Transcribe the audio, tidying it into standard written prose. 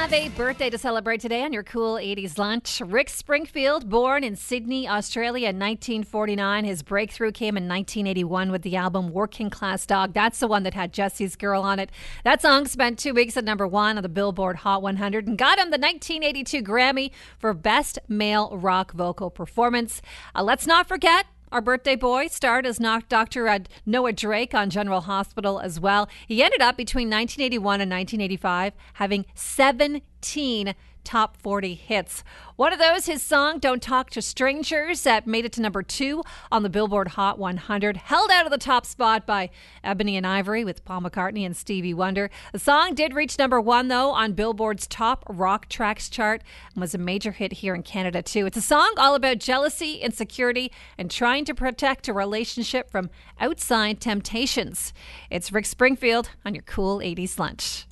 have a birthday to celebrate today on your cool 80s lunch. Rick Springfield, born in Sydney, Australia in 1949. His breakthrough came in 1981 with the album Working Class Dog. That's the one that had Jesse's Girl on it. That song spent 2 weeks at number one on the Billboard Hot 100 and got him the 1982 Grammy for Best Male Rock Vocal Performance. Let's not forget, our birthday boy starred as Dr. Noah Drake on General Hospital as well. He ended up between 1981 and 1985 having 17 top 40 hits. One of those, his song Don't Talk to Strangers, that made it to number 2 on the Billboard Hot 100, held out of the top spot by Ebony and Ivory with Paul McCartney and Stevie Wonder. The song did reach number 1, though, on Billboard's Top Rock Tracks chart and was a major hit here in Canada, too. It's a song all about jealousy, insecurity, and trying to protect a relationship from outside temptations. It's Rick Springfield on your cool 80s lunch.